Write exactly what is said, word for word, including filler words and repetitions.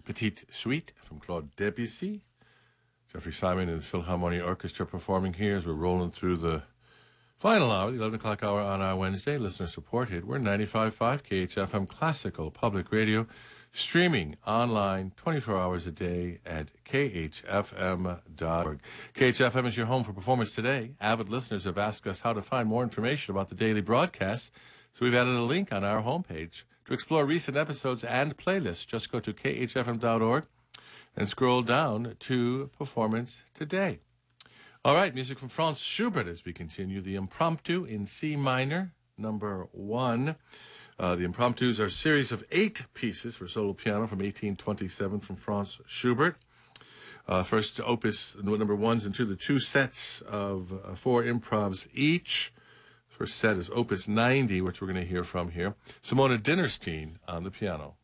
Petite Suite from Claude Debussy. Jeffrey Simon and the Philharmonia Orchestra performing here as we're rolling through the final hour, the eleven o'clock hour on our Wednesday, listener supported. We're ninety-five point five K H F M Classical Public Radio, streaming online twenty-four hours a day at K H F M dot org. K H F M is your home for Performance Today. Avid listeners have asked us how to find more information about the daily broadcasts, so we've added a link on our homepage. To explore recent episodes and playlists, just go to K H F M dot org and scroll down to Performance Today. All right, music from Franz Schubert as we continue. The Impromptu in C minor, number one. Uh, the Impromptus are a series of eight pieces for solo piano from eighteen twenty-seven from Franz Schubert. Uh, first opus number ones and two, the two sets of uh, four improvs each. First set is opus ninety, which we're going to hear from here. Simona Dinnerstein on the piano.